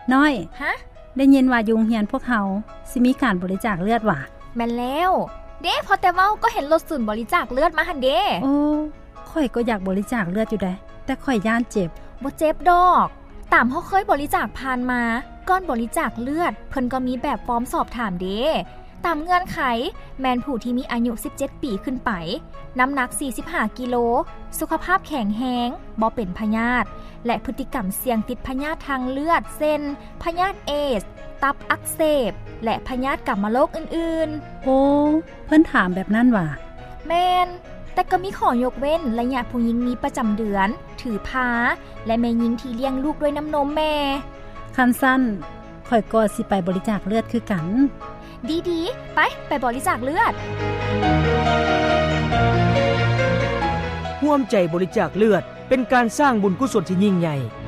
น้อยฮะได้ยินว่ายุงเฮียนพวกเฮาสิมีการบริจาคเลือดว่ะแม่นแล้วเด้พอแต่เว้าก็เห็นรถศูนย์บริจาคเลือดมาหั่นเด้โอ้ข่อยก็อยากบริจาคเลือดอยู่ได้แต่ข่อยย่านเจ็บบ่เจ็บดอกตามเฮาเคยบริจาคผ่านมาก่อนบริจาคเลือดเพิ่นก็มีแบบฟอร์มสอบถามเด้ตามเงื่อนไขแม่นผู้ที่มีอายุ17ปีขึ้นไปน้ำหนัก45กิโลสุขภาพแข็งแรงบ่เป็นพยาธิและพฤติกรรมเสี่ยงติดพยาธิทางเลือดเช่นพยาธิเอสตับอักเสบและพยาธิกำมะโรคอื่นๆโอ้เพิ่นถามแบบนั้นว่ะแม่นแต่ก็มีข้อยกเว้นระยะผู้หญิงมีประจำเดือนถือผ้าและแม่หญิงที่เลี้ยงลูกด้วยน้ำนมแม่คันสั้นข่อยก็สิไปบริจาคเลือดคือกันดีๆไปบริจาคเลือดร่วมใจบริจาคเลือดเป็นการสร้างบุญกุศลที่ยิ่งใหญ่